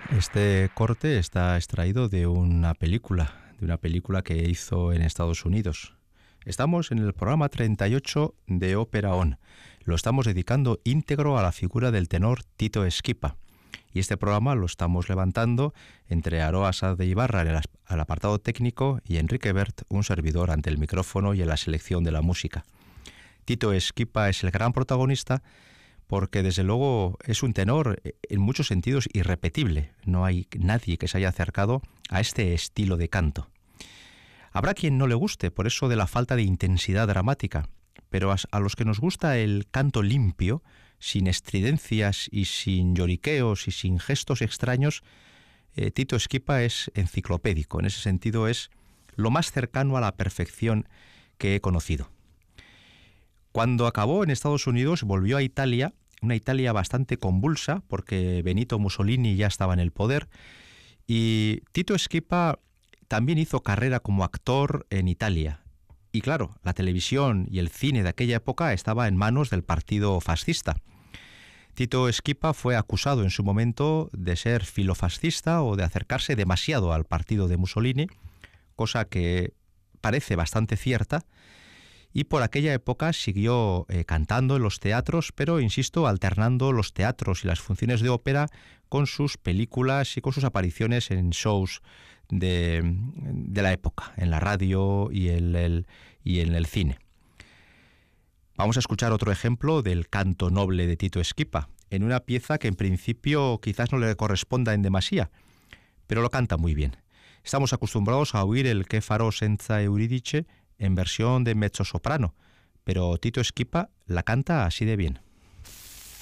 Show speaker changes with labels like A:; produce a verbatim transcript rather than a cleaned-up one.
A: Este corte está extraído de una película, de una película que hizo en Estados Unidos. Estamos en el programa treinta y ocho de Ópera On. Lo estamos dedicando íntegro a la figura del tenor Tito Esquipa. Y este programa lo estamos levantando entre Aroa Sáez de Ibarra, el, al apartado técnico, y Enrique Bert, un servidor, ante el micrófono y en la selección de la música. Tito Esquipa es el gran protagonista porque desde luego es un tenor en muchos sentidos irrepetible. No hay nadie que se haya acercado a este estilo de canto. Habrá quien no le guste por eso de la falta de intensidad dramática, pero a los que nos gusta el canto limpio, sin estridencias y sin lloriqueos y sin gestos extraños, eh, Tito Esquipa es enciclopédico. En ese sentido es lo más cercano a la perfección que he conocido. Cuando acabó en Estados Unidos, volvió a Italia, una Italia bastante convulsa, porque Benito Mussolini ya estaba en el poder, y Tito Esquipa también hizo carrera como actor en Italia. Y claro, la televisión y el cine de aquella época estaba en manos del partido fascista. Tito Esquipa fue acusado en su momento de ser filofascista o de acercarse demasiado al partido de Mussolini, cosa que parece bastante cierta, y por aquella época siguió eh, cantando en los teatros, pero, insisto, alternando los teatros y las funciones de ópera con sus películas y con sus apariciones en shows de, de la época, en la radio y en el, y en el cine. Vamos a escuchar otro ejemplo del canto noble de Tito Esquipa, en una pieza que en principio quizás no le corresponda en demasía, pero lo canta muy bien. Estamos acostumbrados a oír el Che farò senza Euridice en versión de mezzosoprano, pero Tito Esquipa la canta así de bien.